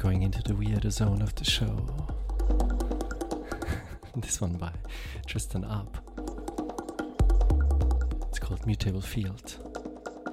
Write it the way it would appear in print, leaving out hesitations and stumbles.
going into the weirder zone of the show. This one by Tristan Up. It's called Mutable Field.